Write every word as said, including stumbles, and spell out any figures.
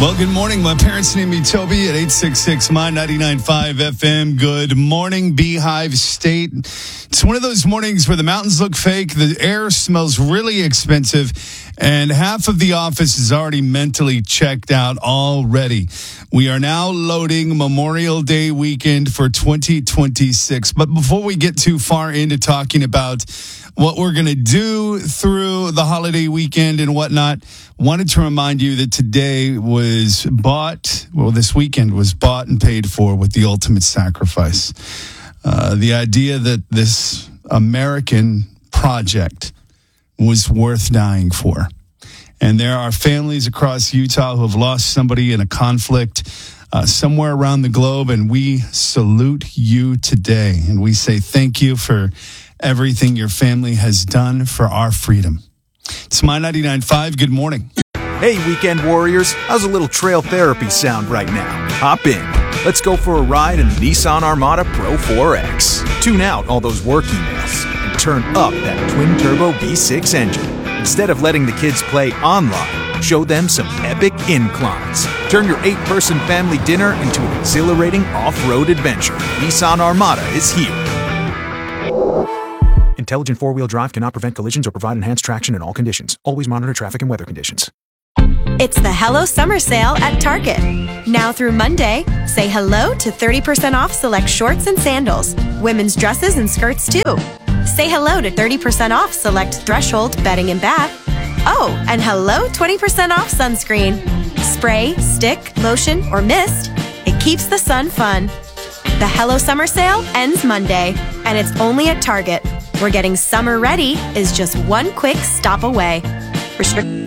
Well, good morning. My parents named me Toby at eight six six My ninety-nine point five F M. Good morning, Beehive State. It's one of those mornings where the mountains look fake, the air smells really expensive, and half of the office is already mentally checked out already. We are now loading Memorial Day weekend for twenty twenty-six. But before we get too far into talking about what we're going to do through the holiday weekend and whatnot, wanted to remind you that today was bought, well, this weekend was bought and paid for with the ultimate sacrifice. Uh, the idea that this American project was worth dying for. And there are families across Utah who have lost somebody in a conflict uh, somewhere around the globe, and we salute you today. And we say thank you for everything your family has done for our freedom. It's My ninety-nine point five. Good morning. Hey, weekend warriors. How's a little trail therapy sound right now? Hop in. Let's go for a ride in the Nissan Armada Pro four X. Tune out all those work emails and turn up that twin-turbo V six engine. Instead of letting the kids play online, show them some epic inclines. Turn your eight-person family dinner into an exhilarating off-road adventure. Nissan Armada is here. Intelligent four-wheel drive cannot prevent collisions or provide enhanced traction in all conditions. Always monitor traffic and weather conditions. It's the Hello Summer Sale at Target. Now through Monday, say hello to thirty percent off select shorts and sandals, women's dresses and skirts too. Say hello to thirty percent off select Threshold bedding and bath. Oh, and hello twenty percent off sunscreen. Spray, stick, lotion, or mist. It keeps the sun fun. The Hello Summer Sale ends Monday, and it's only at Target, where getting summer ready is just one quick stop away. Restrict-